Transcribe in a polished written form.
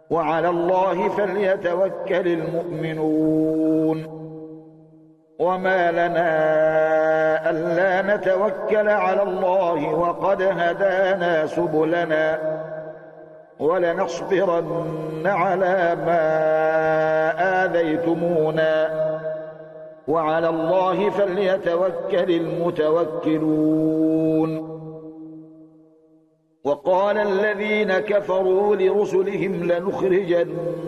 وعلى الله فليتوكل المؤمنون. وما لنا ألا نتوكل على الله وقد هدانا سبلنا ولنصبرن على ما آذيتمونا وعلى الله فليتوكل المتوكلون. وقال الذين كفروا لرسلهم لنخرجن